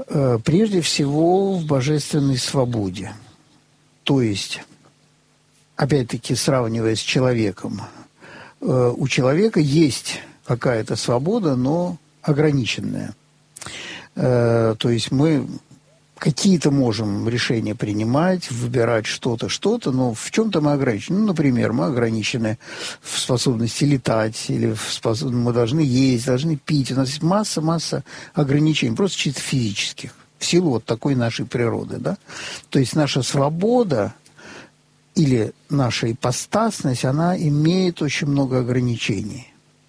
Прежде всего в божественной свободе. То есть, опять-таки, сравнивая с человеком, у человека есть какая-то свобода, но ограниченная. То есть мы какие-то можем решения принимать, выбирать что-то, но в чем-то мы ограничены. Ну, например, мы ограничены в способности летать, или мы должны есть, должны пить. У нас есть масса ограничений, просто чисто физических, в силу вот такой нашей природы. Да? То есть наша свобода или наша ипостасность, она имеет очень много ограничений.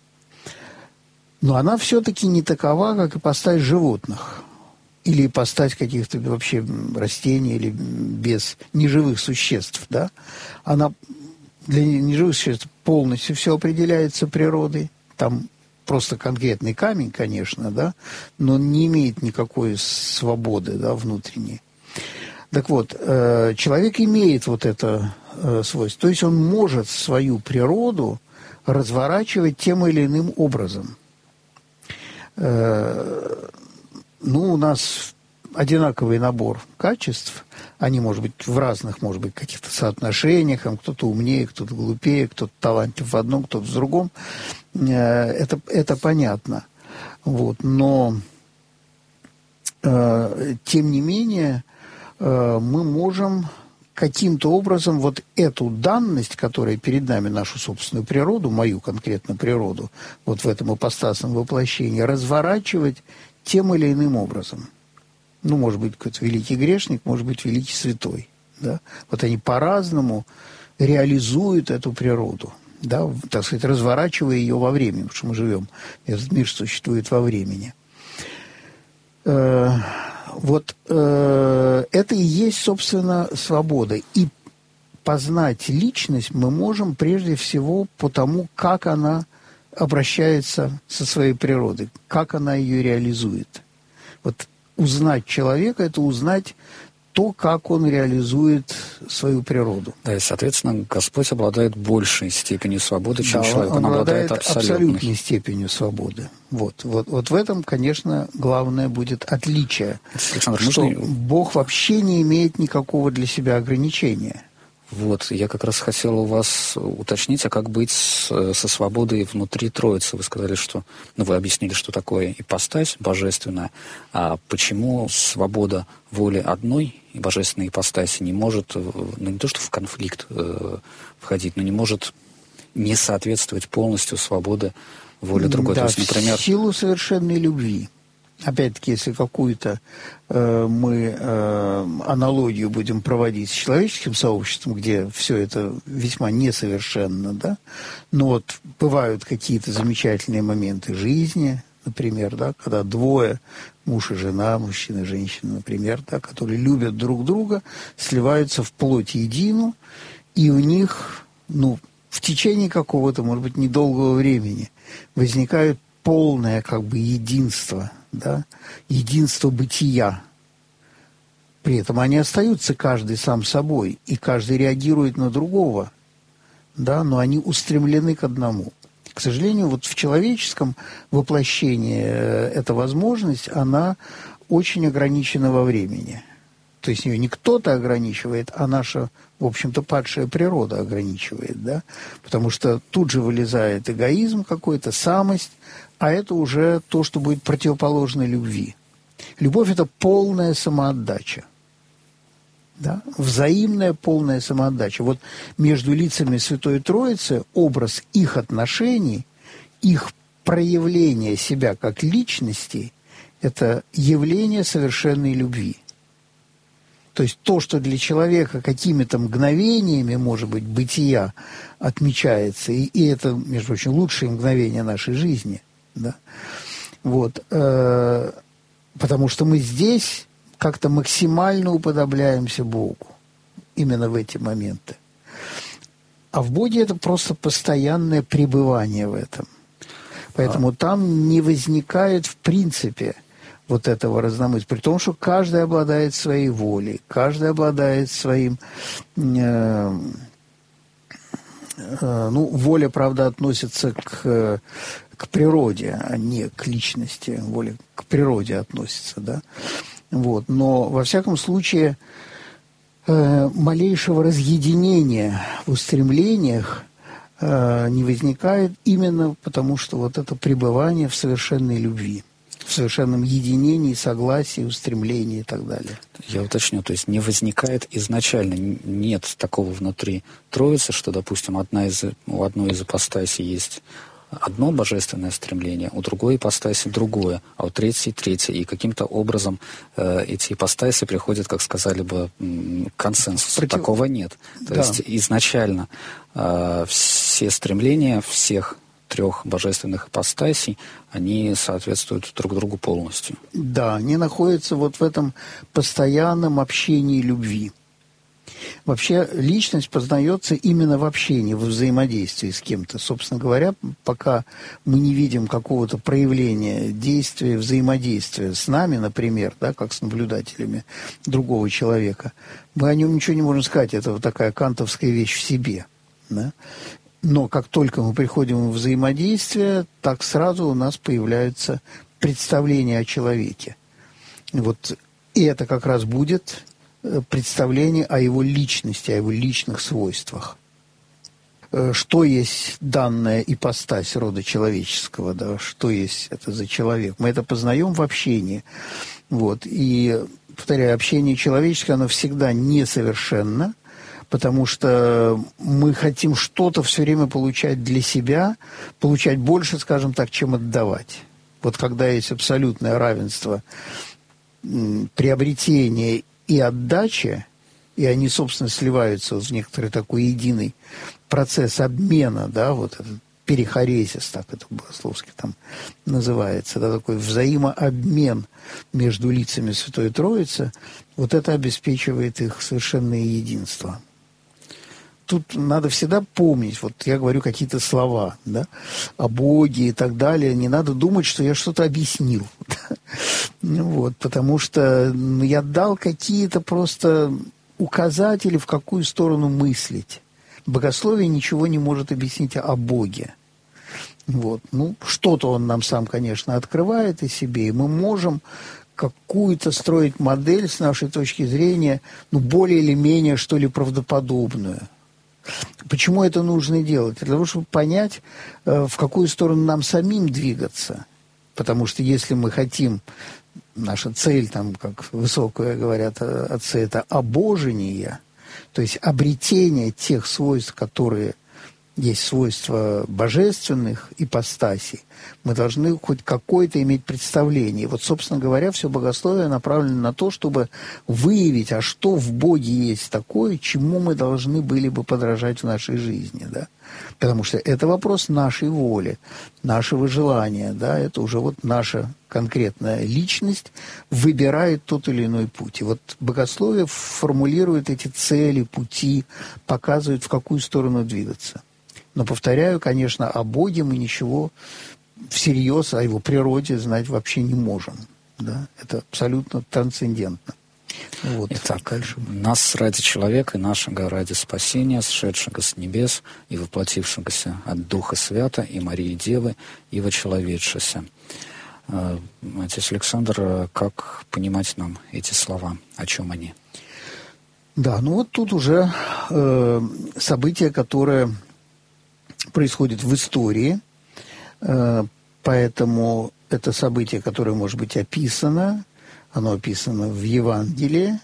Но она все-таки не такова, как ипостась животных. Или ипостась каких-то вообще растений, или без неживых существ. Да? Она для неживых существ полностью все определяется природой. Там просто конкретный камень, конечно, да, но не имеет никакой свободы, да, внутренней. Так вот, человек имеет вот это свойство. То есть он может свою природу разворачивать тем или иным образом. У нас одинаковый набор качеств. Они, может быть, в разных, может быть, каких-то соотношениях. Кто-то умнее, кто-то глупее, кто-то талантлив в одном, кто-то в другом. Это понятно. Вот. Но, тем не менее, мы можем каким-то образом вот эту данность, которая перед нами, нашу собственную природу, мою конкретно природу, вот в этом ипостасном воплощении, разворачивать тем или иным образом. Может быть, какой-то великий грешник, может быть, великий святой. Да? Вот они по-разному реализуют эту природу, да? Так сказать, разворачивая ее во времени, потому что мы живем, этот мир существует во времени. Это и есть, собственно, свобода. И познать личность мы можем прежде всего по тому, как она обращается со своей природой, как она ее реализует. Вот узнать человека – это узнать то, как он реализует свою природу. Да, и, соответственно, Господь обладает большей степенью свободы, чем человек. Он обладает абсолютной степенью свободы. Вот в этом, конечно, главное будет отличие, Александр, что Бог вообще не имеет никакого для себя ограничения. Вот, я как раз хотел у вас уточнить, а как быть со свободой внутри Троицы? Вы сказали, что... вы объяснили, что такое ипостась божественная, а почему свобода воли одной и божественной ипостаси не может, не то что в конфликт входить, но не может не соответствовать полностью свобое воли другой? Да, то есть, например... в силу совершенной любви. Опять-таки, если какую-то мы аналогию будем проводить с человеческим сообществом, где все это весьма несовершенно, да, но вот бывают какие-то замечательные моменты жизни, например, да, когда двое, муж и жена, мужчина и женщина, например, да, которые любят друг друга, сливаются в плоть едину, и у них, в течение какого-то, может быть, недолгого времени возникает полное единство, да, единство бытия. При этом они остаются каждый сам собой, и каждый реагирует на другого, да, но они устремлены к одному. К сожалению, вот в человеческом воплощении эта возможность, она очень ограничена во времени. То есть ее не кто-то ограничивает, а наша, в общем-то, падшая природа ограничивает, да, потому что тут же вылезает эгоизм какой-то, самость, а это уже то, что будет противоположно любви. Любовь – это полная самоотдача, да? Взаимная полная самоотдача. Вот между лицами Святой Троицы образ их отношений, их проявление себя как личности – это явление совершенной любви. То есть то, что для человека какими-то мгновениями, может быть, бытия отмечается, и это, между прочим, лучшие мгновения нашей жизни, да? Вот, потому что мы здесь как-то максимально уподобляемся Богу именно в эти моменты. А в Боге это просто постоянное пребывание в этом. Поэтому там не возникает в принципе вот этого разномыслия. При том, что каждый обладает своей волей, каждый обладает своим... воля, правда, относится к природе, а не к личности. Воля к природе относится, да. Вот. Но, во всяком случае, малейшего разъединения в устремлениях не возникает именно потому, что вот это пребывание в совершенной любви, в совершенном единении, согласии, устремлении и так далее. Я уточню, то есть не возникает изначально, нет такого внутри Троицы, что, допустим, у одной из ипостасей есть одно божественное стремление, у другой ипостаси другое, а у третьей третье. И каким-то образом эти ипостаси приходят, как сказали бы, к консенсусу. Такого нет. То есть изначально все стремления всех трех божественных ипостасей, они соответствуют друг другу полностью. Да, они находятся вот в этом постоянном общении любви. Вообще личность познается именно в общении, в взаимодействии с кем-то. Собственно говоря, пока мы не видим какого-то проявления действия, взаимодействия с нами, например, да, как с наблюдателями другого человека, мы о нем ничего не можем сказать. Это вот такая кантовская вещь в себе. Да? Но как только мы приходим в взаимодействие, так сразу у нас появляется представление о человеке. Вот, и это как раз будет представление о его личности, о его личных свойствах. Что есть данная ипостась рода человеческого, да, что есть это за человек. Мы это познаем в общении. Вот. И, повторяю, общение человеческое, оно всегда несовершенно, потому что мы хотим что-то все время получать для себя, получать больше, скажем так, чем отдавать. Вот когда есть абсолютное равенство приобретения и отдачи, и они, собственно, сливаются в некоторый такой единый процесс обмена, да, вот этот перихорезис, так это богословски там называется, да, такой взаимообмен между лицами Святой Троицы, вот это обеспечивает их совершенное единство. Тут надо всегда помнить, вот я говорю какие-то слова, да, о Боге и так далее, не надо думать, что я что-то объяснил. Вот, потому что я дал какие-то просто указатели, в какую сторону мыслить. Богословие ничего не может объяснить о Боге. Вот. Ну, что-то он нам сам, конечно, открывает о себе, и мы можем какую-то строить модель с нашей точки зрения, ну, более или менее, что ли, правдоподобную. Почему это нужно делать? Для того, чтобы понять, в какую сторону нам самим двигаться. Потому что если мы хотим, наша цель, там, как высокое говорят отцы, это обожение, то есть обретение тех свойств, которые есть свойства божественных ипостасей, мы должны хоть какое-то иметь представление. И вот, собственно говоря, все богословие направлено на то, чтобы выявить, а что в Боге есть такое, чему мы должны были бы подражать в нашей жизни, да? Потому что это вопрос нашей воли, нашего желания, да, это уже вот наша конкретная личность выбирает тот или иной путь. И вот богословие формулирует эти цели, пути, показывает, в какую сторону двигаться. Но, повторяю, конечно, о Боге мы ничего всерьез, о его природе знать вообще не можем. Да? Это абсолютно трансцендентно. Вот. Итак, дальше. Нас ради человека и нашего ради спасения, сшедшего с небес и воплотившегося от Духа Свята и Марии Девы и вочеловечися. Отец Александр, как понимать нам эти слова? О чем они? Да, ну вот тут уже событие, которое происходит в истории, поэтому это событие, которое может быть описано, оно описано в Евангелии,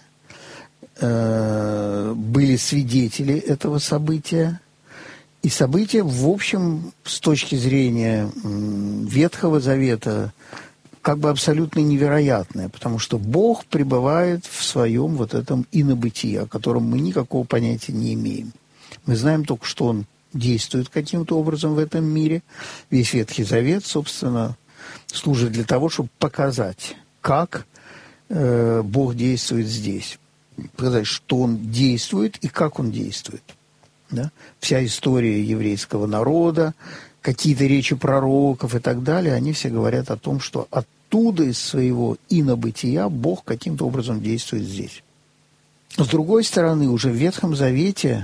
были свидетели этого события, и событие, в общем, с точки зрения Ветхого Завета, как бы абсолютно невероятное, потому что Бог пребывает в своем вот этом инобытии, о котором мы никакого понятия не имеем. Мы знаем только, что Он действует каким-то образом в этом мире. Весь Ветхий Завет, собственно, служит для того, чтобы показать, как Бог действует здесь. Показать, что Он действует и как Он действует. Да? Вся история еврейского народа, какие-то речи пророков и так далее, они все говорят о том, что оттуда, из своего инобытия, Бог каким-то образом действует здесь. С другой стороны, уже в Ветхом Завете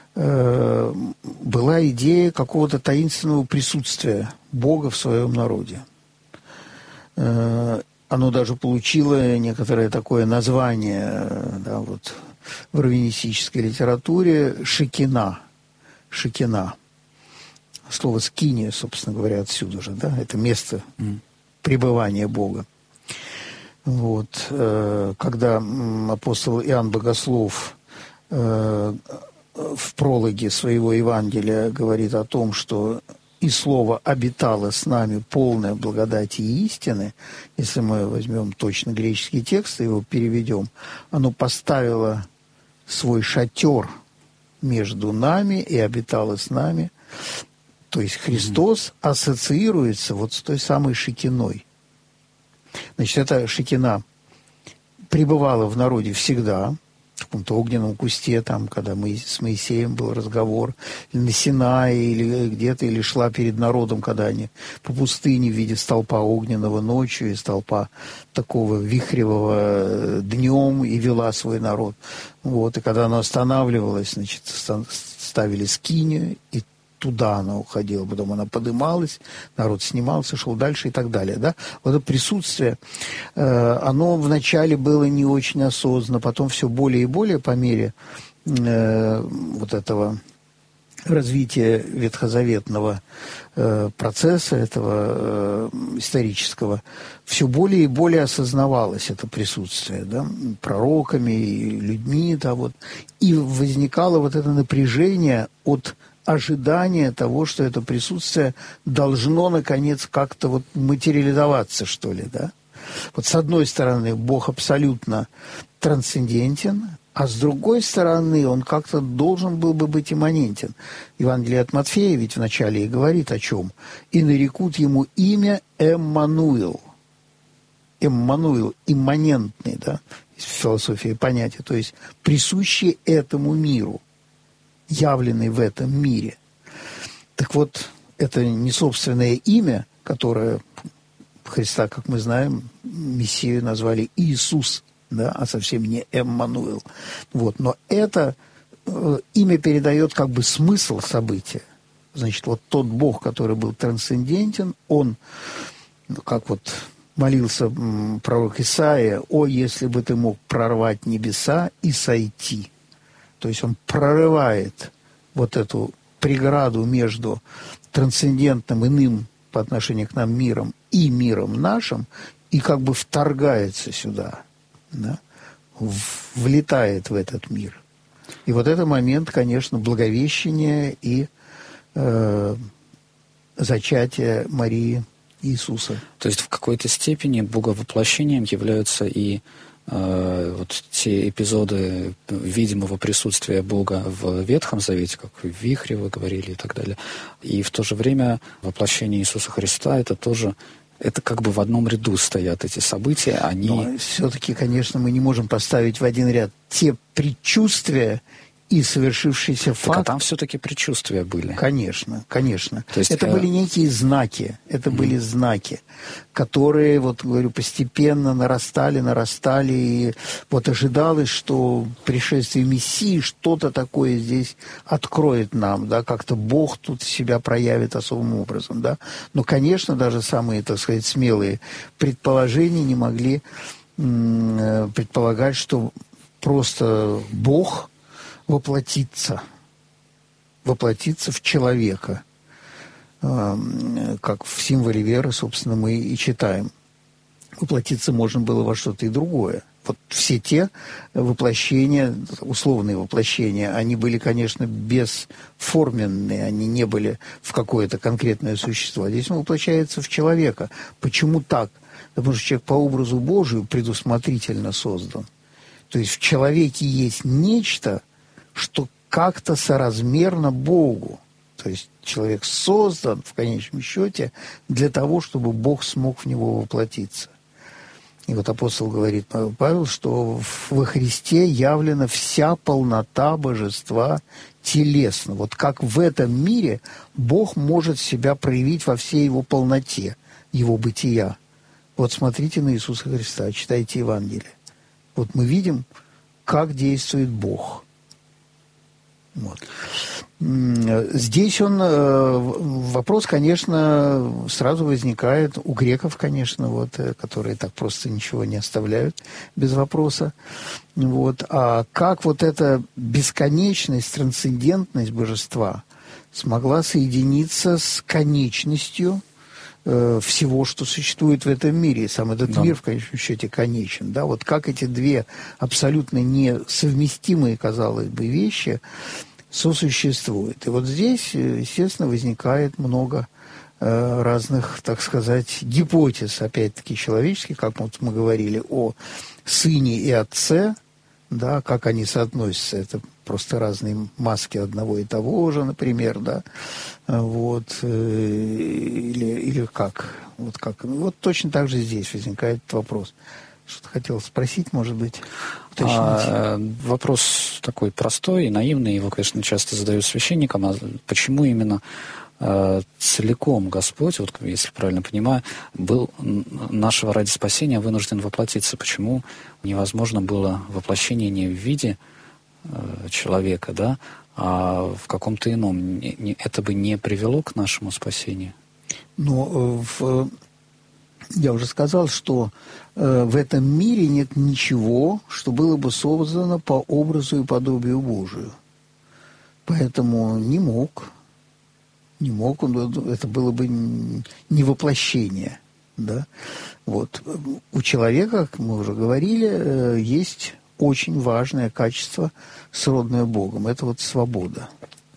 была идея какого-то таинственного присутствия Бога в своем народе. оно даже получило некоторое такое название, да, вот, в раввинистической литературе «шекина». Шекина. Слово «скиния», собственно говоря, отсюда же, да, это место пребывания Бога. Вот. Когда апостол Иоанн Богослов в прологе своего Евангелия говорит о том, что «и слово обитало с нами полное благодати и истины», если мы возьмем точно греческий текст и его переведем, оно поставило свой шатер между нами и обитало с нами. То есть Христос ассоциируется вот с той самой шекиной. Значит, эта шекина пребывала в народе всегда, в каком-то огненном кусте, там, когда с Моисеем был разговор, или на Синае, или где-то, или шла перед народом, когда они по пустыне в виде столпа огненного ночью и столпа такого вихревого днем и вела свой народ. Вот, и когда она останавливалась, значит, ставили скинию, и туда она уходила, потом она подымалась, народ снимался, шел дальше и так далее. Да? Вот это присутствие, оно вначале было не очень осознанно, потом все более и более по мере вот этого развития ветхозаветного процесса, этого исторического, все более и более осознавалось это присутствие, да, пророками и людьми, да, вот, и возникало вот это напряжение от ожидание того, что это присутствие должно, наконец, как-то вот материализоваться, что ли, да? Вот с одной стороны, Бог абсолютно трансцендентен, а с другой стороны, Он как-то должен был бы быть имманентен. Евангелие от Матфея ведь вначале и говорит о чем? «И нарекут Ему имя Эммануил». Эммануил, имманентный, да, в философии понятия, то есть присущий этому миру, явленный в этом мире. Так вот, это не собственное имя, которое Христа, как мы знаем, Мессию назвали Иисус, да, а совсем не Эммануил. Вот. Но это имя передает как бы смысл события. Значит, вот тот Бог, который был трансцендентен, Он, как вот молился пророк Исаия: «О, если бы ты мог прорвать небеса и сойти». То есть он прорывает вот эту преграду между трансцендентным, иным по отношению к нам миром и миром нашим, и как бы вторгается сюда, да, влетает в этот мир. И вот этот момент, конечно, Благовещения и зачатия Марии Иисуса. То есть в какой-то степени боговоплощением являются и вот те эпизоды видимого присутствия Бога в Ветхом Завете, как в вихре вы говорили и так далее. И в то же время воплощение Иисуса Христа — это тоже, это как бы в одном ряду стоят эти события. Они... Но все-таки, конечно, мы не можем поставить в один ряд те предчувствия и совершившийся факт. А там все-таки предчувствия были. Конечно, конечно. То есть, это были некие знаки, это были знаки, которые, вот говорю, постепенно нарастали, и вот ожидалось, что пришествие Мессии что-то такое здесь откроет нам, да, как-то Бог тут себя проявит особым образом, да. Но, конечно, даже самые, так сказать, смелые предположения не могли предполагать, что просто Бог воплотиться в человека, как в символе веры, собственно, мы и читаем. Воплотиться можно было во что-то и другое. Вот все те воплощения, условные воплощения, они были, конечно, бесформенные, они не были в какое-то конкретное существо. Здесь он воплощается в человека. Почему так? Потому что человек по образу Божию предусмотрительно создан. То есть в человеке есть нечто, что как-то соразмерно Богу. То есть человек создан, в конечном счете, для того, чтобы Бог смог в него воплотиться. И вот апостол говорит, Павел, что во Христе явлена вся полнота божества телесно. Вот как в этом мире Бог может себя проявить во всей его полноте, его бытия. Вот смотрите на Иисуса Христа, читайте Евангелие. Вот мы видим, как действует Бог. Вот. Здесь вопрос, конечно, сразу возникает у греков, конечно, вот, которые так просто ничего не оставляют без вопроса. Вот. А как вот эта бесконечность, трансцендентность божества смогла соединиться с конечностью всего, что существует в этом мире. И сам этот мир, в конечном счете, конечен. Да? Вот как эти две абсолютно несовместимые, казалось бы, вещи сосуществуют. И вот здесь, естественно, возникает много разных, так сказать, гипотез, опять-таки, человеческих, как вот мы говорили о сыне и отце, да, как они соотносятся, это просто разные маски одного и того же, например, да, вот, или как, вот точно так же здесь возникает вопрос. Что-то хотел спросить, может быть, уточнить? Вопрос такой простой и наивный, его, конечно, часто задают священникам, а почему именно целиком Господь, вот если правильно понимаю, был нашего ради спасения вынужден воплотиться? Почему невозможно было воплощение не в виде человека, да, а в каком-то ином? Это бы не привело к нашему спасению? Ну, я уже сказал, что в этом мире нет ничего, что было бы создано по образу и подобию Божию. Поэтому не мог он, это было бы не воплощение. Да? Вот. У человека, как мы уже говорили, есть очень важное качество, сродное Богом. Это вот свобода.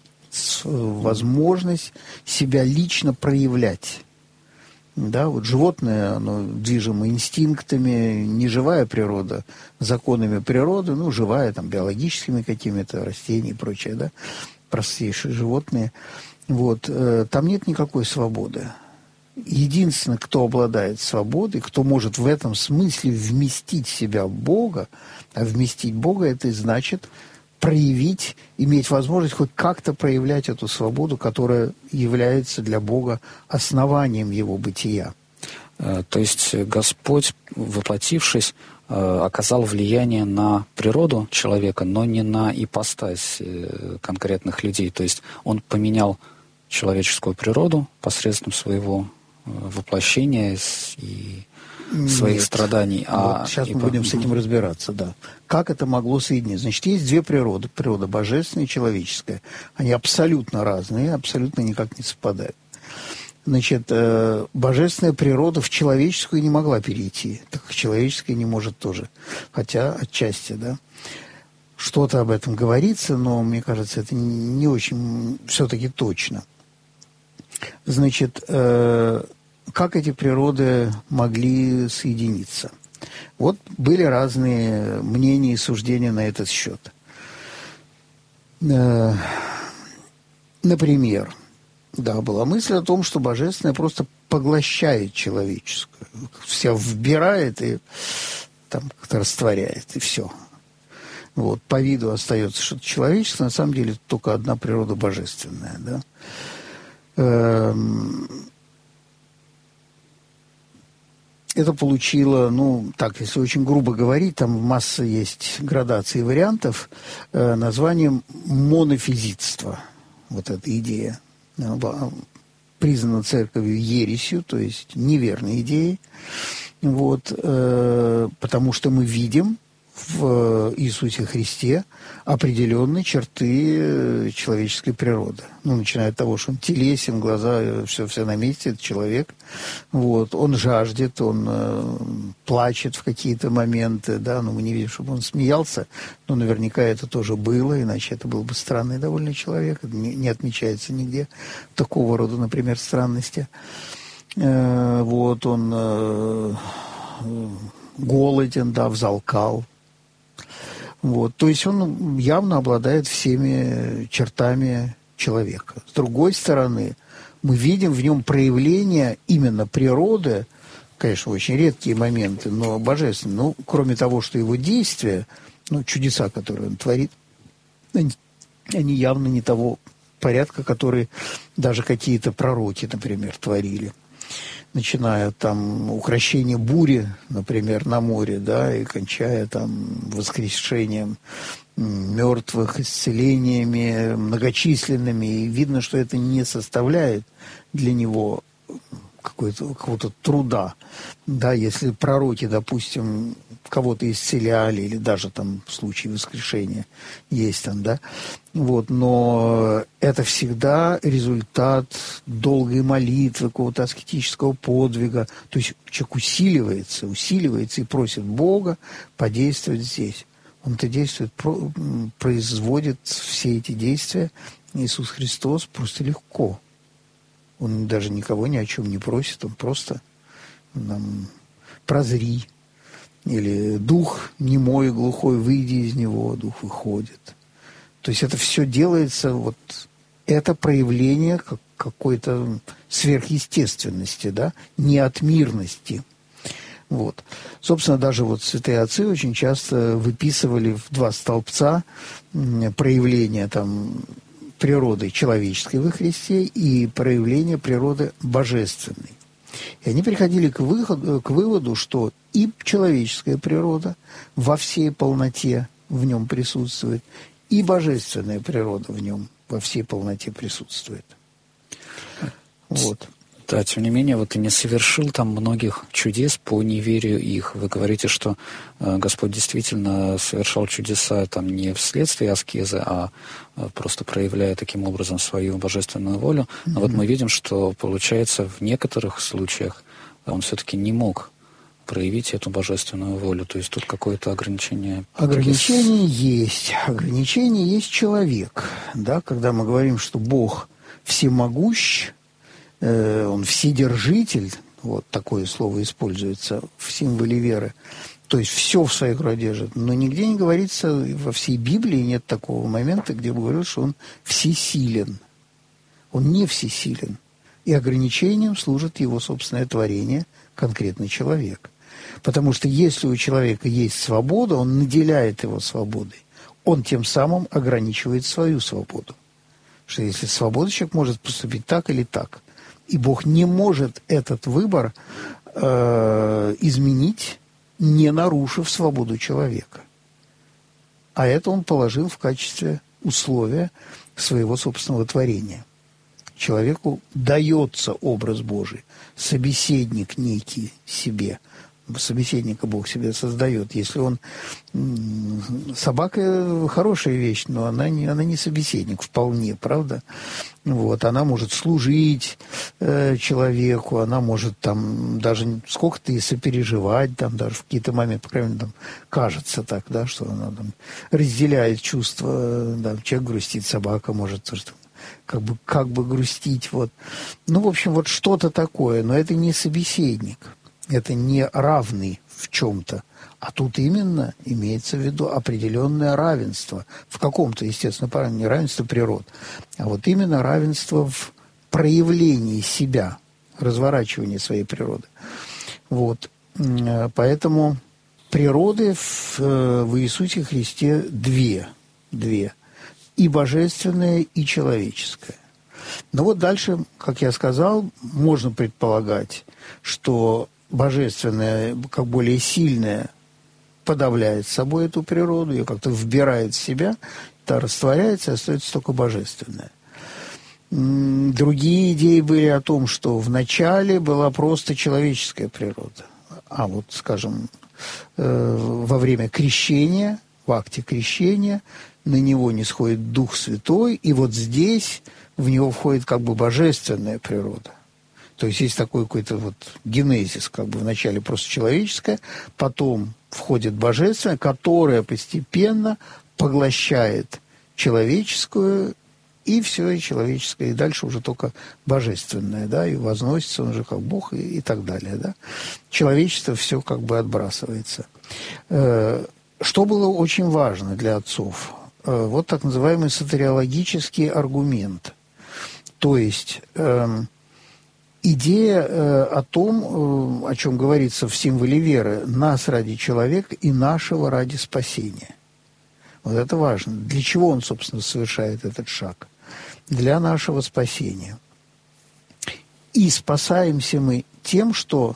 Возможность себя лично проявлять. Да, вот животное, оно движимо инстинктами, не живая природа, законами природы, ну, живая, там, биологическими какими-то, растения и прочее, да, простейшие животные. Вот, там нет никакой свободы. Единственное, кто обладает свободой, кто может в этом смысле вместить себя в Бога, а вместить Бога, это и значит проявить, иметь возможность хоть как-то проявлять эту свободу, которая является для Бога основанием его бытия. То есть Господь, воплотившись, оказал влияние на природу человека, но не на ипостась конкретных людей. То есть он поменял человеческую природу посредством своего воплощения и своих страданий. Вот сейчас мы будем с этим разбираться, да. Как это могло соединиться? Значит, есть две природы. Природа божественная и человеческая. Они абсолютно разные, абсолютно никак не совпадают. Значит, божественная природа в человеческую не могла перейти, так как человеческая не может тоже. Хотя отчасти, да. Что-то об этом говорится, но, мне кажется, это не очень все-таки точно. Значит, как эти природы могли соединиться? Вот были разные мнения и суждения на этот счет. Например, да, была мысль о том, что божественное просто поглощает человеческое, вся вбирает и там как-то растворяет, и все. Вот, по виду остается что-то человеческое, на самом деле только одна природа божественная, да. Это получило, ну, так, если очень грубо говорить, там масса есть градаций и вариантов, названием монофизитство. Вот эта идея признана церковью ересью, то есть неверной идеей. Вот, потому что мы видим в Иисусе Христе определенные черты человеческой природы. Ну, начиная от того, что он телесен, глаза, все на месте, это человек. Вот. Он жаждет, он плачет в какие-то моменты, да, но мы не видим, чтобы он смеялся, но наверняка это тоже было, иначе это был бы странный довольно человек, это не отмечается нигде такого рода, например, странности. Вот, он голоден, да, взалкал. Вот. То есть он явно обладает всеми чертами человека. С другой стороны, мы видим в нем проявление именно природы, конечно, очень редкие моменты, но божественные. Ну, кроме того, что его действия, ну, чудеса, которые он творит, они явно не того порядка, которые даже какие-то пророки, например, творили. начиная там укрощение бури, например, на море, да, и кончая там воскрешением мертвых, исцелениями многочисленными. И видно, что это не составляет для него какого-то труда. Да, если пророки, допустим, кого-то исцеляли, или даже там в случае воскрешения есть там, да, вот, но это всегда результат долгой молитвы, какого-то аскетического подвига. То есть человек усиливается и просит Бога подействовать здесь. Он это действует, производит все эти действия Иисус Христос просто легко. Он даже никого ни о чем не просит, он просто нам прозри. Или дух немой и глухой, выйди из него, дух выходит. То есть это все делается, вот это проявление какой-то сверхъестественности, да, неотмирности. Вот. Собственно, даже вот святые отцы очень часто выписывали в два столбца проявления там природы человеческой во Христе и проявление природы божественной. И они приходили к выводу, что и человеческая природа во всей полноте в нем присутствует, и божественная природа в нем во всей полноте присутствует. Вот. Да, тем не менее, вот и не совершил там многих чудес по неверию их. Вы говорите, что Господь действительно совершал чудеса там не вследствие аскезы, а просто проявляя таким образом свою божественную волю. Но вот мы видим, что, получается, в некоторых случаях он все-таки не мог проявить эту божественную волю. То есть тут какое-то ограничение. Ограничение есть человек. Да? Когда мы говорим, что Бог всемогущ, он вседержитель, вот такое слово используется в символе веры, то есть все в своих руках держит, но нигде не говорится, во всей Библии нет такого момента, где бы говорил, что он всесилен. Он не всесилен. И ограничением служит его собственное творение, конкретный человек. Потому что если у человека есть свобода, он наделяет его свободой. Он тем самым ограничивает свою свободу. Что если свобода, человек может поступить так или так. И Бог не может этот выбор изменить, не нарушив свободу человека. А это он положил в качестве условия своего собственного творения. Человеку дается образ Божий, собеседник некий себе. Собеседника Бог себе создает. Если он... Собака хорошая вещь, но она не собеседник вполне, правда? Вот, она может служить человеку, она может там даже сколько-то и сопереживать, там даже в какие-то моменты, по крайней мере, там, кажется так, да, что она там разделяет чувства, да, человек грустит, собака может тоже как бы грустить, вот. Ну, в общем, вот что-то такое, но это не собеседник. Это не равный в чем-то, а тут именно имеется в виду определенное равенство. В каком-то, естественно, не равенство природ, а вот именно равенство в проявлении себя, разворачивании своей природы. Вот. Поэтому природы в Иисусе Христе две. И божественная, и человеческая. Но вот дальше, как я сказал, можно предполагать, что божественное, как более сильное, подавляет собой эту природу, ее как-то вбирает в себя, та растворяется, и остается только божественное. Другие идеи были о том, что вначале была просто человеческая природа. А вот, скажем, во время крещения, в акте крещения, на него нисходит Дух Святой, и вот здесь в него входит как бы божественная природа. То есть есть такой какой-то вот генезис, как бы вначале просто человеческое, потом входит божественное, которое постепенно поглощает человеческую, и все, и человеческое, и дальше уже только божественное, да, и возносится он уже как Бог и так далее, да. Человечество все как бы отбрасывается. Что было очень важно для отцов? Вот так называемый сотариологический аргумент. То есть... идея о том, о чем говорится в символе веры, нас ради человека и нашего ради спасения. Вот это важно. Для чего он, собственно, совершает этот шаг? Для нашего спасения. И спасаемся мы тем, что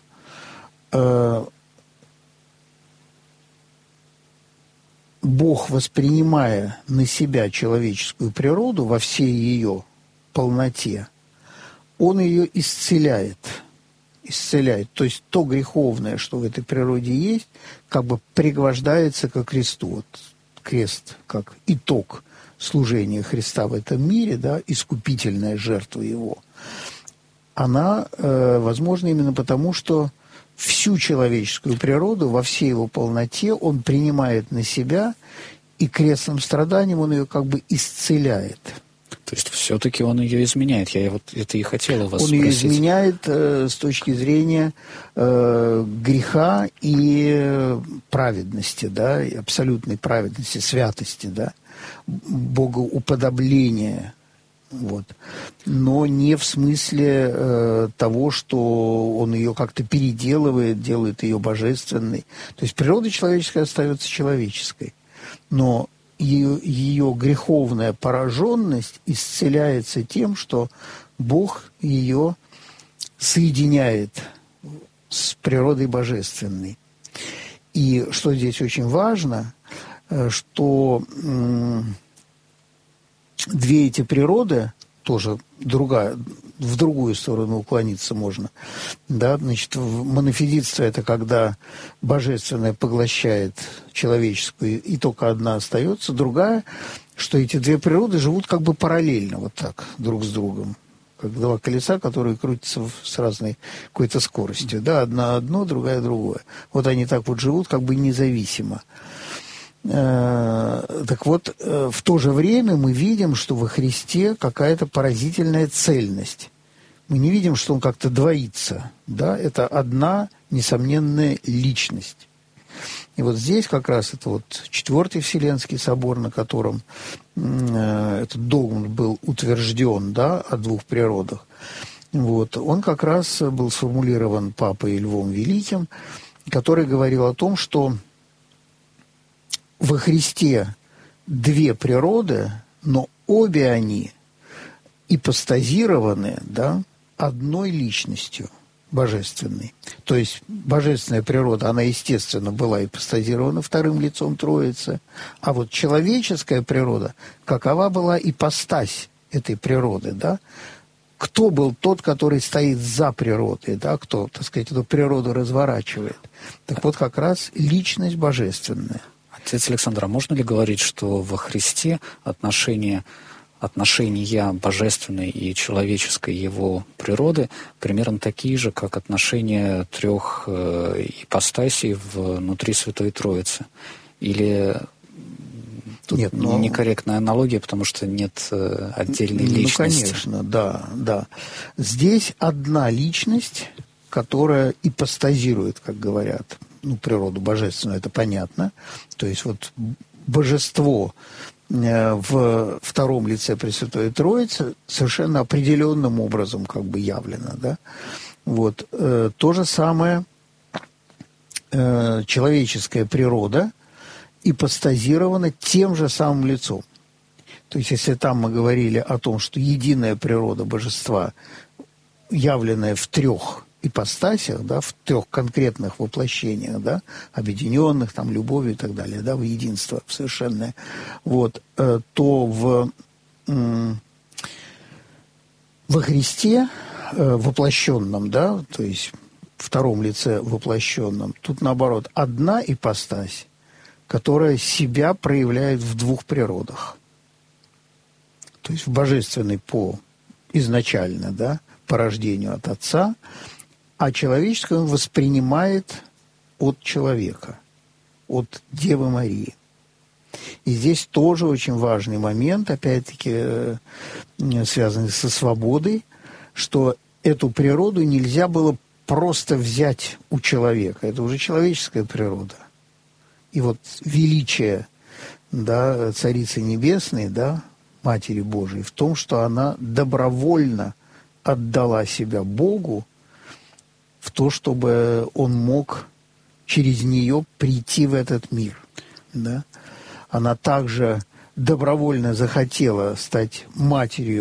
Бог, воспринимая на себя человеческую природу во всей ее полноте, Он ее исцеляет. То есть то греховное, что в этой природе есть, как бы пригвождается ко кресту. Вот крест как итог служения Христа в этом мире, да, искупительная жертва Его, она возможна именно потому, что всю человеческую природу во всей его полноте Он принимает на себя, и крестным страданием Он ее как бы исцеляет. То есть все-таки Он ее изменяет. Я вот это и хотела вас спросить. Он ее изменяет с точки зрения греха и праведности, да, и абсолютной праведности, святости, да, богоуподобления. Вот. Но не в смысле того, что он ее как-то переделывает, делает ее божественной. То есть природа человеческая остается человеческой, но ее греховная пораженность исцеляется тем, что Бог ее соединяет с природой божественной. И что здесь очень важно, что две эти природы, тоже в другую сторону уклониться можно. Да? Значит, монофизитство – это когда божественное поглощает человеческую, и только одна остается. Другая, что эти две природы живут как бы параллельно, вот так, друг с другом. Как два колеса, которые крутятся с разной какой-то скоростью. Да? Одна одно, другая другое. Вот они так вот живут как бы независимо. Так вот, в то же время мы видим, что во Христе какая-то поразительная цельность. Мы не видим, что Он как-то двоится. Да? Это одна несомненная личность. И вот здесь как раз это вот Четвертый Вселенский собор, на котором этот догмат был утвержден, да, о двух природах. Вот. Он как раз был сформулирован Папой Львом Великим, который говорил о том, что во Христе две природы, но обе они ипостазированы, да, одной личностью божественной. То есть божественная природа, она, естественно, была ипостазирована вторым лицом Троицы, а вот человеческая природа, какова была ипостась этой природы, да? Кто был тот, который стоит за природой, да, кто, так сказать, эту природу разворачивает? Так вот, как раз личность божественная. Отец Александр, а можно ли говорить, что во Христе отношения божественной и человеческой его природы примерно такие же, как отношения трех ипостасей внутри Святой Троицы? Или тут нет, некорректная аналогия, потому что нет отдельной личности? Ну, конечно, да. Здесь одна личность, которая ипостазирует, как говорят, природу божественную, это понятно. То есть вот божество в втором лице Пресвятой Троицы совершенно определенным образом как бы явлено, да. Вот. То же самое человеческая природа ипостазирована тем же самым лицом. То есть если там мы говорили о том, что единая природа божества, явленная в трех ипостасях, да, в трех конкретных воплощениях, да, объединенных, там, любовью и так далее, да, в единство в совершенное, вот, то во Христе воплощенном, да, то есть в втором лице воплощенном, тут, наоборот, одна ипостась, которая себя проявляет в двух природах. То есть в божественной изначально, да, по рождению от Отца, а человеческое он воспринимает от человека, от Девы Марии. И здесь тоже очень важный момент, опять-таки, связанный со свободой, что эту природу нельзя было просто взять у человека. Это уже человеческая природа. И вот величие, да, Царицы Небесной, да, Матери Божией, в том, что она добровольно отдала себя Богу, в то, чтобы он мог через нее прийти в этот мир. Да? Она также добровольно захотела стать матерью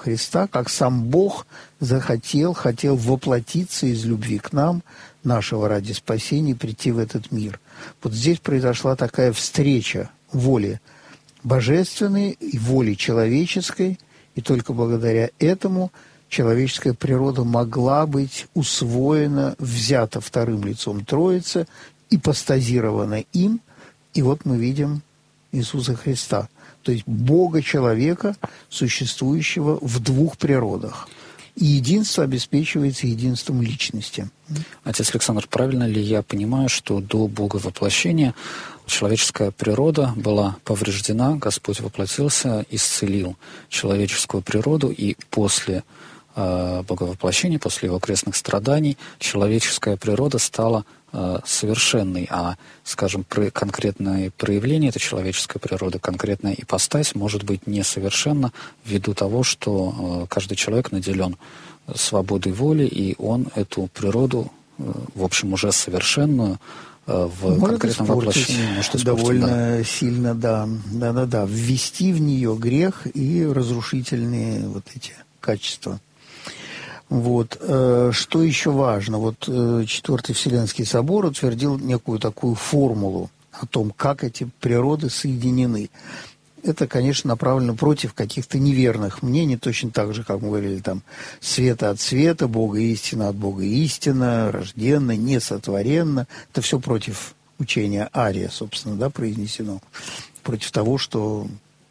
Христа, как сам Бог хотел воплотиться из любви к нам, нашего ради спасения, прийти в этот мир. Вот здесь произошла такая встреча воли божественной и воли человеческой, и только благодаря этому человеческая природа могла быть усвоена, взята вторым лицом Троицы, ипостазирована им, и вот мы видим Иисуса Христа, то есть Бога-человека, существующего в двух природах. И единство обеспечивается единством личности. Отец Александр, правильно ли я понимаю, что до Боговоплощения человеческая природа была повреждена, Господь воплотился, исцелил человеческую природу, и после Боговоплощения, после его крестных страданий, человеческая природа стала совершенной, а, скажем, конкретное проявление этой человеческой природы, конкретная ипостась может быть несовершенна ввиду того, что каждый человек наделен свободой воли, и он эту природу, в общем, уже совершенную, в конкретном воплощении может испортить. Довольно сильно, да. Ввести в нее грех и разрушительные вот эти качества. Вот. Что еще важно? Вот Четвертый Вселенский собор утвердил некую такую формулу о том, как эти природы соединены. Это, конечно, направлено против каких-то неверных мнений, точно так же, как мы говорили, там, света от света, Бога истина от Бога истина, рожденно, несотворенно. Это все против учения Ария, собственно, да, произнесено. Против того, что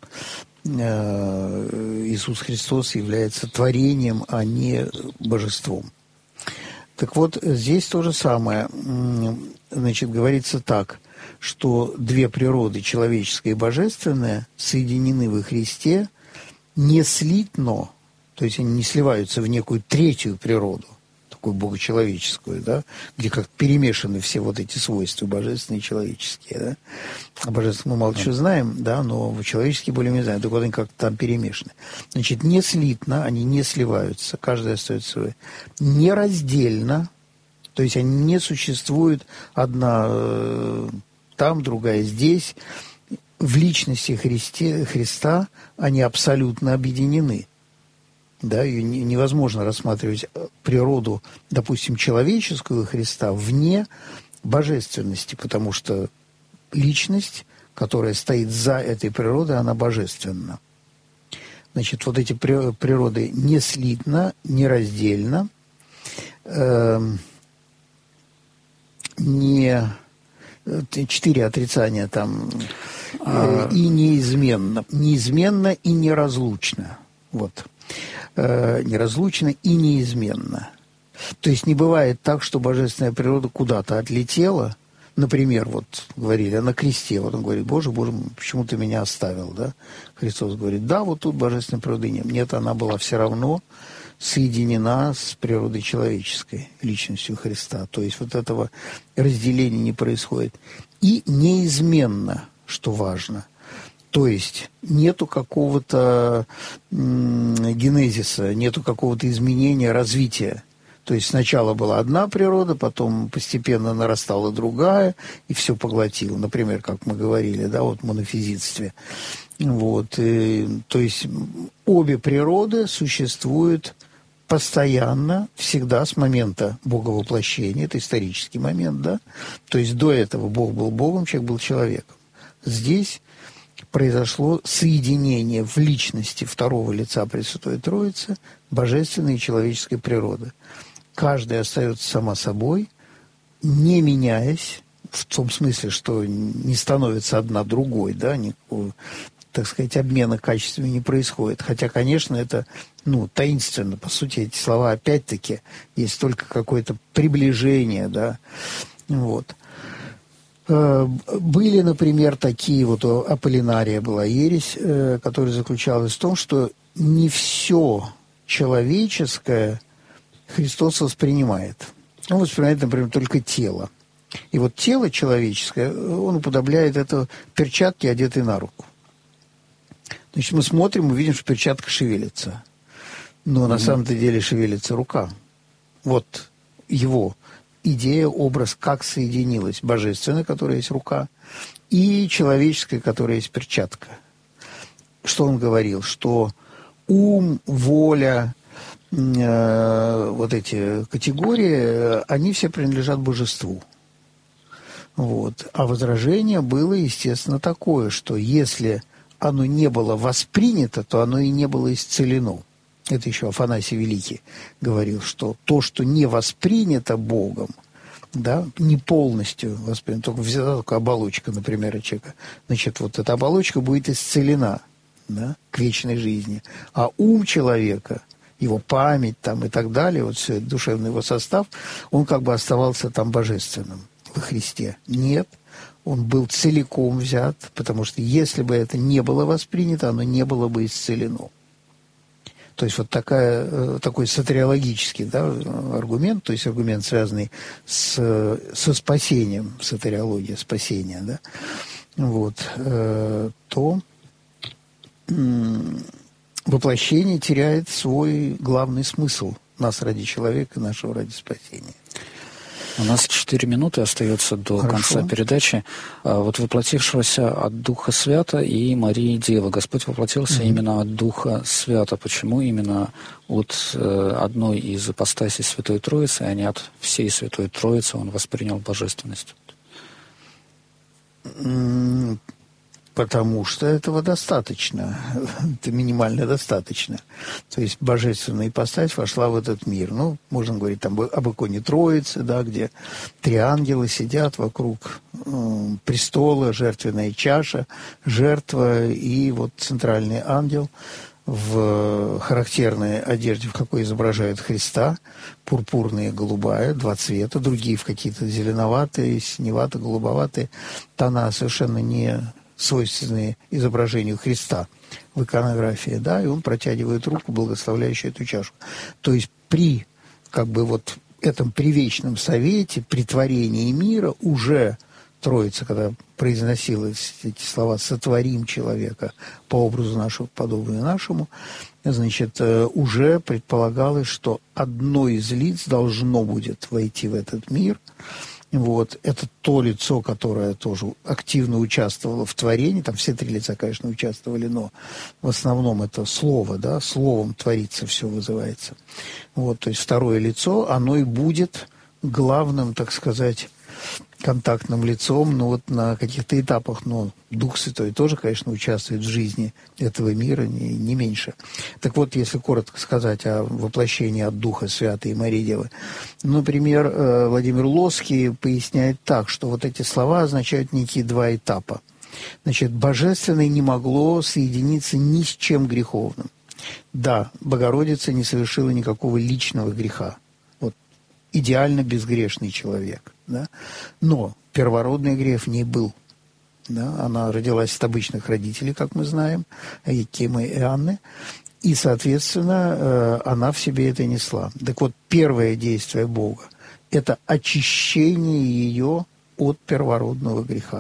Иисус Христос является творением, а не божеством. Так вот, здесь то же самое. Значит, говорится так, что две природы, человеческая и божественная, соединены во Христе не слитно, то есть они не сливаются в некую третью природу, такую богочеловеческую, да, где как перемешаны все вот эти свойства божественные и человеческие, да. О божественном мы мало чего знаем, да, но человеческие более-менее знаем, так вот они как-то там перемешаны. Значит, не слитно, они не сливаются, каждый остается свой. Нераздельно, то есть они не существуют одна там, другая здесь. В личности Христа они абсолютно объединены. Да, ее невозможно рассматривать природу, допустим, человеческую Христа вне божественности, потому что личность, которая стоит за этой природой, она божественна. Значит, вот эти природы не слитно, нераздельно, четыре отрицания там, и неизменно и неразлучно. Вот. Неразлучно и неизменно. То есть не бывает так, что божественная природа куда-то отлетела. Например, вот говорили на кресте, вот он говорит: Боже, Боже, почему ты меня оставил, да? Христос говорит: да, вот тут божественной природы нет. Нет, она была все равно соединена с природой человеческой, личностью Христа. То есть вот этого разделения не происходит. И неизменно, что важно. То есть нету какого-то генезиса, нету какого-то изменения, развития. То есть сначала была одна природа, потом постепенно нарастала другая, и все поглотило. Например, как мы говорили, да, вот в монофизитстве. Вот. То есть обе природы существуют постоянно, всегда с момента боговоплощения, это исторический момент, да. То есть до этого Бог был Богом, человек был человеком. Здесь произошло соединение в личности второго лица Пресвятой Троицы божественной и человеческой природы. Каждая остается сама собой, не меняясь, в том смысле, что не становится одна другой, да, никакого, так сказать, обмена качествами не происходит. Хотя, конечно, это, таинственно. По сути, эти слова, опять-таки, есть только какое-то приближение, да, вот. Были, например, такие, вот у Аполлинария была ересь, которая заключалась в том, что не все человеческое Христос воспринимает. Он воспринимает, например, только тело. И вот тело человеческое, он уподобляет это перчатке, одетой на руку. Значит, мы смотрим, мы видим, что перчатка шевелится. Но на самом-то деле шевелится рука. Вот его идея, образ, как соединилась божественная, которая есть рука, и человеческая, которая есть перчатка. Что он говорил? Что ум, воля, вот эти категории, они все принадлежат божеству. Вот. А возражение было, естественно, такое, что если оно не было воспринято, то оно и не было исцелено. Это еще Афанасий Великий говорил, что то, что не воспринято Богом, да, не полностью воспринято, только взята только оболочка, например, человека, значит, вот эта оболочка будет исцелена, да, к вечной жизни. А ум человека, его память там и так далее, вот все, душевный его состав, он как бы оставался там божественным во Христе. Нет, он был целиком взят, потому что если бы это не было воспринято, оно не было бы исцелено. То есть вот такой сотариологический, да, аргумент, то есть аргумент, связанный со спасением, сотариология спасения, да, вот, то воплощение теряет свой главный смысл: нас ради человека, нашего ради спасения. У нас 4 минуты остается до конца передачи. Вот воплотившегося от Духа Свята и Марии Девы. Господь воплотился именно от Духа Свята. Почему именно от одной из ипостасей Святой Троицы, а не от всей Святой Троицы он воспринял божественность? Потому что этого достаточно, это минимально достаточно. То есть божественная ипостась вошла в этот мир. Ну, можно говорить там об иконе Троицы, да, где 3 ангела сидят вокруг престола, жертвенная чаша, жертва и вот центральный ангел в характерной одежде, в какой изображают Христа, пурпурная и голубая, 2 цвета, другие в какие-то зеленоватые, синевато-голубоватые тона, совершенно не свойственные изображению Христа в иконографии, да, и он протягивает руку, благословляющую эту чашу. То есть при как бы вот этом привечном совете, при творении мира уже Троица, когда произносила эти слова «сотворим человека по образу нашему, подобию нашему», значит, уже предполагалось, что одно из лиц должно будет войти в этот мир. Вот. Это то лицо, которое тоже активно участвовало в творении. Там все 3 лица, конечно, участвовали, но в основном это слово, да, словом творится все, вызывается. Вот. То есть второе лицо, оно и будет главным, так сказать, контактным лицом, но вот на каких-то этапах, но Дух Святой тоже, конечно, участвует в жизни этого мира не меньше. Так вот, если коротко сказать о воплощении от Духа Святой и Марии Девы, например, Владимир Лоский поясняет так, что вот эти слова означают некие 2 этапа. Значит, божественное не могло соединиться ни с чем греховным. Да, Богородица не совершила никакого личного греха. Вот идеально безгрешный человек. Да? Но первородный грех в ней был. Да? Она родилась от обычных родителей, как мы знаем, Якима и Анны, и, соответственно, она в себе это несла. Так вот, первое действие Бога – это очищение ее от первородного греха.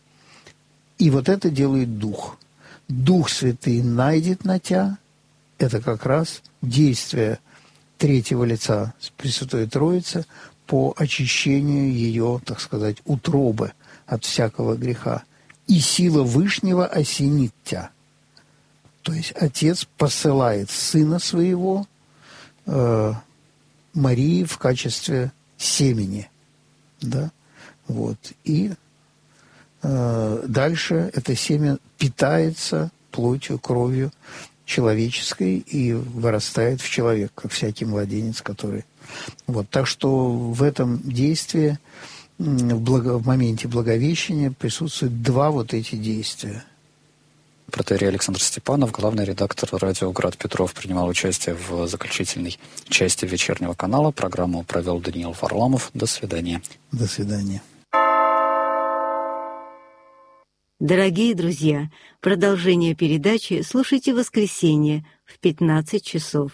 И вот это делает Дух. Дух Святый найдет на тя – это как раз действие 3-го лица Пресвятой Троицы по очищению ее, так сказать, утробы от всякого греха. И сила Вышнего осенит тя. То есть Отец посылает Сына Своего Марии в качестве семени. Да? Вот. И дальше это семя питается плотью, кровью человеческой и вырастает в человека, как всякий младенец, который... Вот, так что в этом действии, в моменте Благовещения присутствуют 2 вот эти действия. Протоиерей Александр Степанов, главный редактор радио «Град Петров», принимал участие в заключительной части вечернего канала. Программу провел Даниил Варламов. До свидания. До свидания. Дорогие друзья, продолжение передачи слушайте в воскресенье в 15 часов.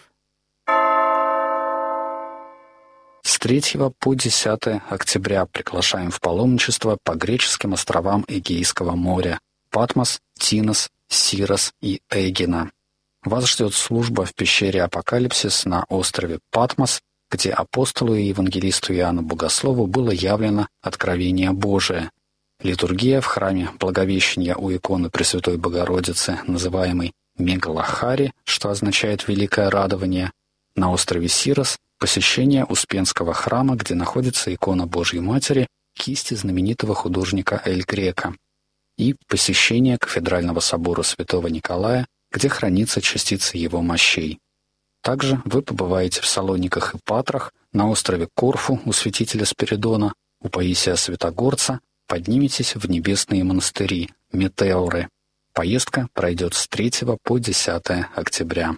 С 3 по 10 октября приглашаем в паломничество по греческим островам Эгейского моря – Патмос, Тинос, Сирос и Эгина. Вас ждет служба в пещере Апокалипсис на острове Патмос, где апостолу и евангелисту Иоанну Богослову было явлено откровение Божие. Литургия в храме Благовещения у иконы Пресвятой Богородицы, называемой Мегалахари, что означает «великое радование», на острове Сирос посещение Успенского храма, где находится икона Божьей Матери, кисти знаменитого художника Эль Греко, и посещение кафедрального собора Святого Николая, где хранится частица его мощей. Также вы побываете в Салониках и Патрах, на острове Корфу у святителя Спиридона, у Паисия Святогорца, подниметесь в небесные монастыри Метеоры. Поездка пройдет с 3 по 10 октября.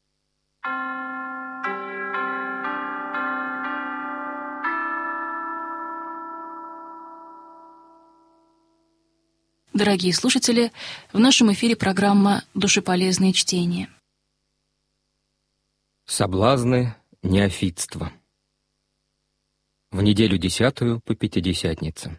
Дорогие слушатели, в нашем эфире программа «Душеполезные чтения». Соблазны неофитства. В неделю 10 по Пятидесятнице.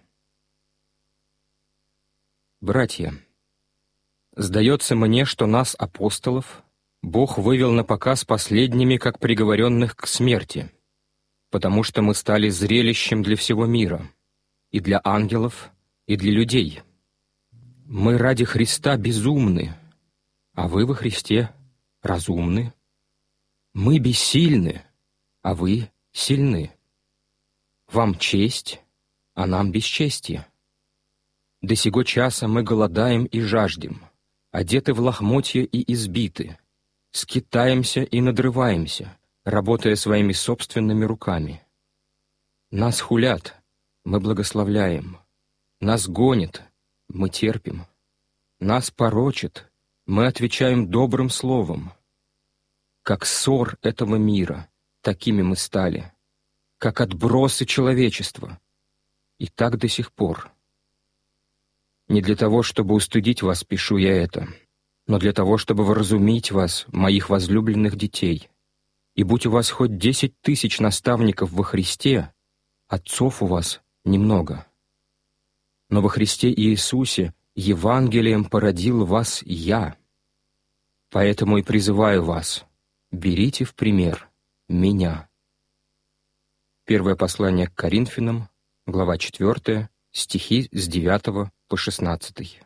Братья, сдается мне, что нас, апостолов, Бог вывел на показ последними, как приговоренных к смерти, потому что мы стали зрелищем для всего мира, и для ангелов, и для людей. Мы ради Христа безумны, а вы во Христе разумны. Мы бессильны, а вы сильны. Вам честь, а нам бесчестие. До сего часа мы голодаем и жаждем, одеты в лохмотья и избиты, скитаемся и надрываемся, работая своими собственными руками. Нас хулят, мы благословляем. Нас гонят, мы терпим. Нас порочат, мы отвечаем добрым словом. Как ссор этого мира, такими мы стали, как отбросы человечества, и так до сих пор. Не для того, чтобы устыдить вас, пишу я это, но для того, чтобы вразумить вас, моих возлюбленных детей. И будь у вас хоть 10 000 наставников во Христе, отцов у вас немного. Но во Христе Иисусе Евангелием породил вас я. Поэтому и призываю вас, берите в пример меня. Первое послание к Коринфянам, глава 4, стихи с 9 по 16.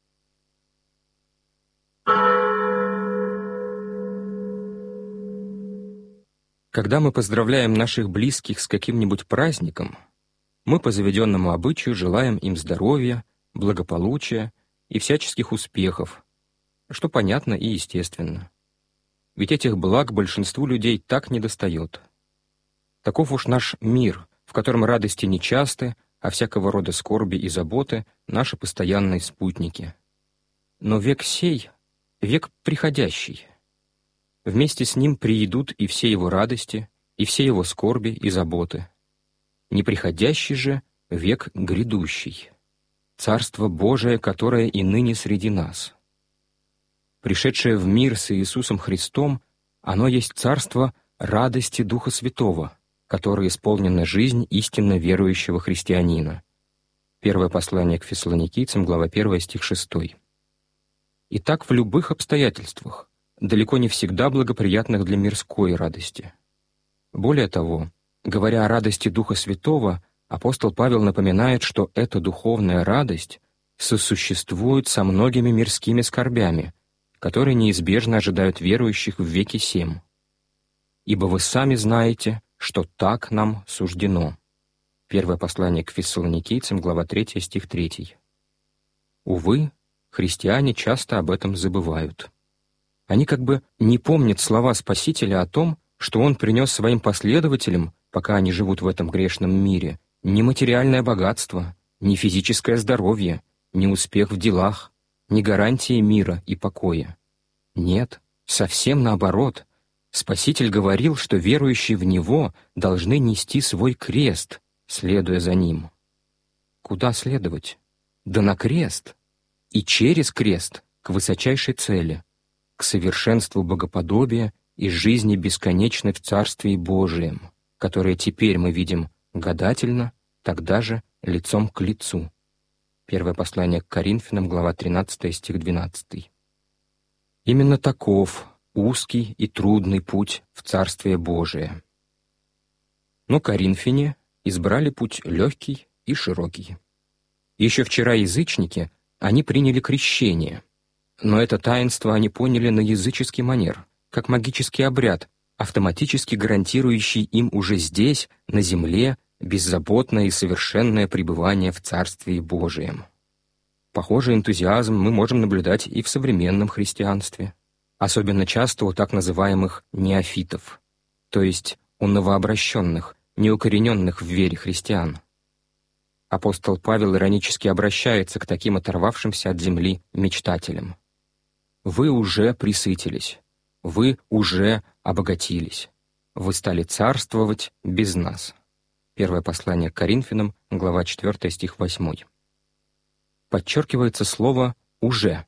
Когда мы поздравляем наших близких с каким-нибудь праздником, мы по заведенному обычаю желаем им здоровья, благополучия и всяческих успехов, что понятно и естественно. Ведь этих благ большинству людей так недостает. Таков уж наш мир, в котором радости нечасты, а всякого рода скорби и заботы — наши постоянные спутники. Но век сей — век приходящий. Вместе с ним приидут и все его радости, и все его скорби и заботы. Неприходящий же — век грядущий, Царство Божие, которое и ныне среди нас. Пришедшее в мир с Иисусом Христом, оно есть царство радости Духа Святого, которое исполнена жизнь истинно верующего христианина. Первое послание к Фессалоникийцам, глава 1, стих 6. И так в любых обстоятельствах, далеко не всегда благоприятных для мирской радости. Более того, говоря о радости Духа Святого, апостол Павел напоминает, что эта духовная радость сосуществует со многими мирскими скорбями, которые неизбежно ожидают верующих в веки сем. «Ибо вы сами знаете, что так нам суждено». Первое послание к Фессалоникийцам, глава 3, стих 3. Увы, христиане часто об этом забывают. Они как бы не помнят слова Спасителя о том, что Он принес своим последователям, пока они живут в этом грешном мире, ни материальное богатство, ни физическое здоровье, ни успех в делах, ни гарантии мира и покоя. Нет, совсем наоборот. Спаситель говорил, что верующие в Него должны нести свой крест, следуя за Ним. Куда следовать? Да на крест. И через крест к высочайшей цели, к совершенству богоподобия и жизни бесконечной в Царстве Божием, которое теперь мы видим гадательно, тогда же лицом к лицу. Первое послание к Коринфянам, глава 13, стих 12. Именно таков узкий и трудный путь в Царствие Божие. Но коринфяне избрали путь легкий и широкий. Еще вчера язычники, они приняли крещение, но это таинство они поняли на языческий манер, как магический обряд, автоматически гарантирующий им уже здесь, на земле, беззаботное и совершенное пребывание в Царстве Божием. Похожий энтузиазм мы можем наблюдать и в современном христианстве, особенно часто у так называемых неофитов, то есть у новообращенных, неукорененных в вере христиан. Апостол Павел иронически обращается к таким оторвавшимся от земли мечтателям. «Вы уже пресытились, вы уже обогатились, вы стали царствовать без нас». Первое послание к Коринфянам, глава 4, стих 8. Подчеркивается слово «уже».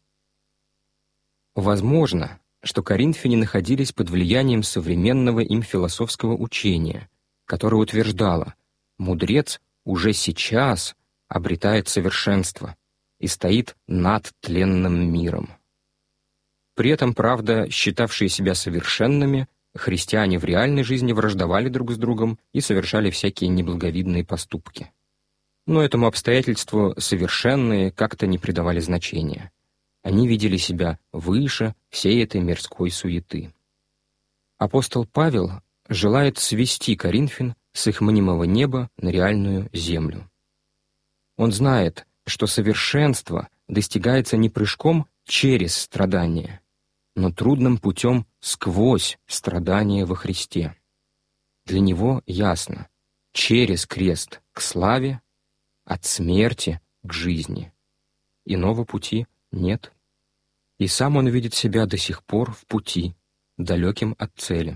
Возможно, что коринфяне находились под влиянием современного им философского учения, которое утверждало: мудрец уже сейчас обретает совершенство и стоит над тленным миром. При этом, правда, считавшие себя совершенными, христиане в реальной жизни враждовали друг с другом и совершали всякие неблаговидные поступки. Но этому обстоятельству совершенные как-то не придавали значения. Они видели себя выше всей этой мирской суеты. Апостол Павел желает свести коринфян с их мнимого неба на реальную землю. Он знает, что совершенство достигается не прыжком через страдания, но трудным путем сквозь страдания во Христе. Для него ясно: через крест к славе, от смерти к жизни. Иного пути нет. И сам он видит себя до сих пор в пути, далеким от цели.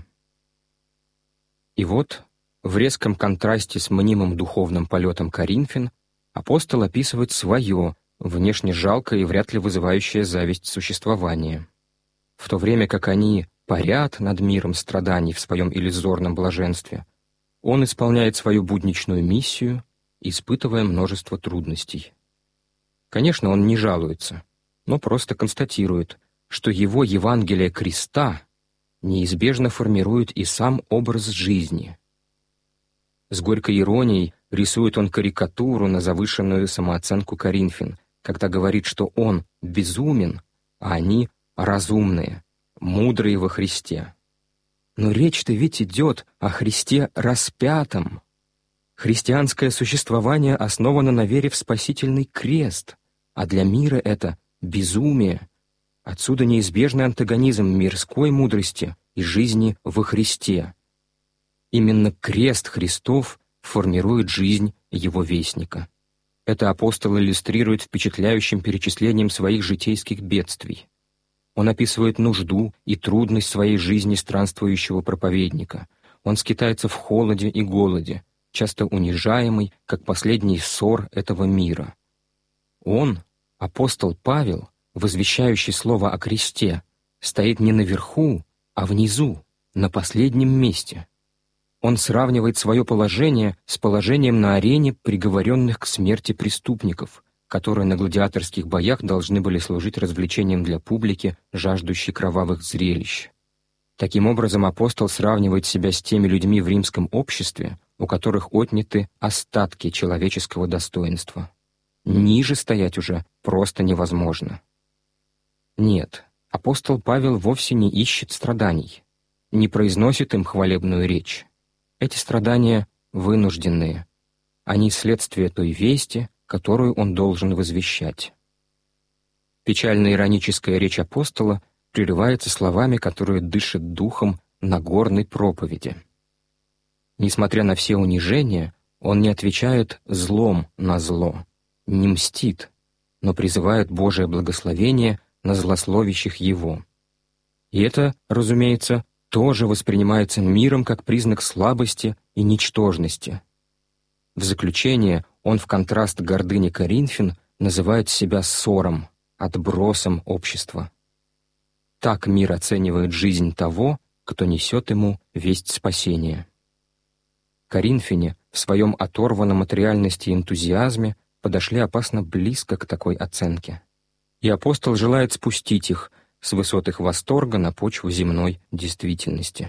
И вот, в резком контрасте с мнимым духовным полетом коринфян, апостол описывает свое, внешне жалкое и вряд ли вызывающее зависть существование. В то время как они парят над миром страданий в своем иллюзорном блаженстве, он исполняет свою будничную миссию, испытывая множество трудностей. Конечно, он не жалуется, но просто констатирует, что его Евангелие креста неизбежно формирует и сам образ жизни. С горькой иронией рисует он карикатуру на завышенную самооценку коринфян, когда говорит, что он безумен, а они разумные, мудрые во Христе. Но речь-то ведь идет о Христе распятом. Христианское существование основано на вере в спасительный крест, а для мира это безумие. Отсюда неизбежный антагонизм мирской мудрости и жизни во Христе. Именно крест Христов формирует жизнь его вестника. Это апостол иллюстрирует впечатляющим перечислением своих житейских бедствий. Он описывает нужду и трудность своей жизни странствующего проповедника. Он скитается в холоде и голоде, часто унижаемый, как последний ссор этого мира. Он, апостол Павел, возвещающий слово о кресте, стоит не наверху, а внизу, на последнем месте. Он сравнивает свое положение с положением на арене приговоренных к смерти преступников, которые на гладиаторских боях должны были служить развлечением для публики, жаждущей кровавых зрелищ. Таким образом, апостол сравнивает себя с теми людьми в римском обществе, у которых отняты остатки человеческого достоинства. Ниже стоять уже просто невозможно. Нет, апостол Павел вовсе не ищет страданий, не произносит им хвалебную речь. Эти страдания вынужденные, они следствие той вести, которую он должен возвещать. Печально-ироническая речь апостола прерывается словами, которые дышат духом Нагорной проповеди. Несмотря на все унижения, он не отвечает злом на зло, не мстит, но призывает Божие благословение на злословящих его. И это, разумеется, тоже воспринимается миром как признак слабости и ничтожности. В заключение он в контраст к гордыне коринфян называет себя ссором, отбросом общества. Так мир оценивает жизнь того, кто несет ему весть спасения. Коринфяне в своем оторванном от реальности энтузиазме подошли опасно близко к такой оценке. И апостол желает спустить их с высот их восторга на почву земной действительности.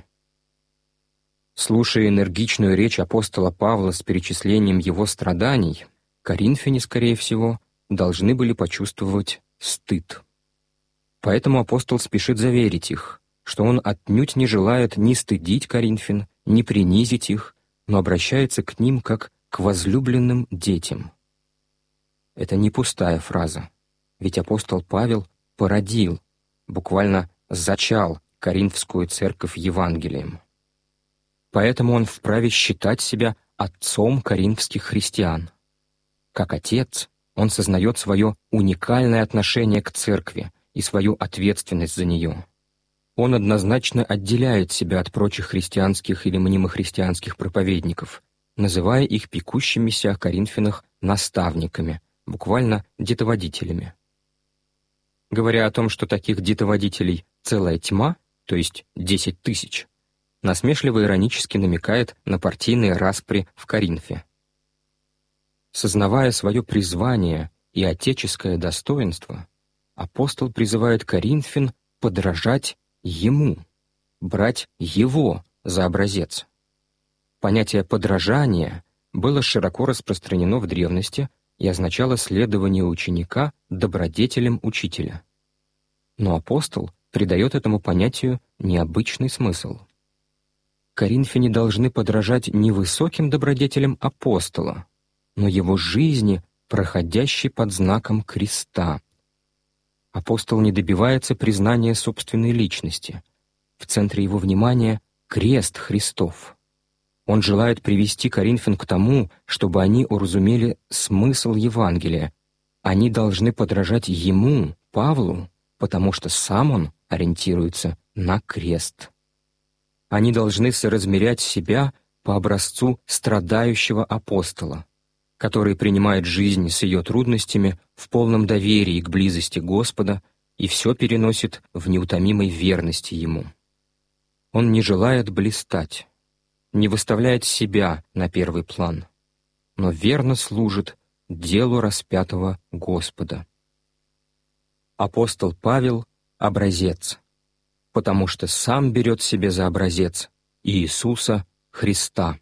Слушая энергичную речь апостола Павла с перечислением его страданий, коринфяне, скорее всего, должны были почувствовать стыд. Поэтому апостол спешит заверить их, что он отнюдь не желает ни стыдить коринфян, ни принизить их, но обращается к ним как к возлюбленным детям. Это не пустая фраза, ведь апостол Павел породил, буквально зачал Коринфскую церковь Евангелием. Поэтому он вправе считать себя отцом коринфских христиан. Как отец, он сознает свое уникальное отношение к церкви и свою ответственность за нее. Он однозначно отделяет себя от прочих христианских или мнимо-христианских проповедников, называя их пекущимися о коринфянах наставниками, буквально детоводителями. Говоря о том, что таких детоводителей целая тьма, то есть 10 тысяч, насмешливо-иронически намекает на партийные распри в Коринфе. Сознавая свое призвание и отеческое достоинство, апостол призывает коринфян подражать ему, брать его за образец. Понятие «подражание» было широко распространено в древности и означало следование ученика добродетелям учителя. Но апостол придает этому понятию необычный смысл. Коринфяне должны подражать не высоким добродетелям апостола, но его жизни, проходящей под знаком креста. Апостол не добивается признания собственной личности. В центре его внимания — крест Христов. Он желает привести коринфян к тому, чтобы они уразумели смысл Евангелия. Они должны подражать ему, Павлу, потому что сам он ориентируется на крест. Они должны соразмерять себя по образцу страдающего апостола, который принимает жизнь с ее трудностями в полном доверии к близости Господа и все переносит в неутомимой верности Ему. Он не желает блистать, не выставляет себя на первый план, но верно служит делу распятого Господа. Апостол Павел — образец, потому что сам берет себе за образец Иисуса Христа.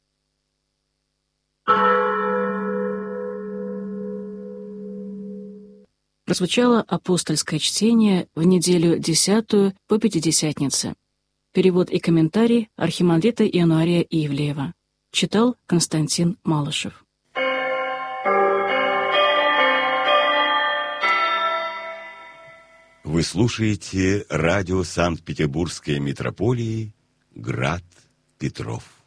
Прозвучало апостольское чтение в неделю 10 по Пятидесятнице. Перевод и комментарий архимандрита Иануария Ивлеева. Читал Константин Малышев. Вы слушаете радио Санкт-Петербургской митрополии «Град Петров».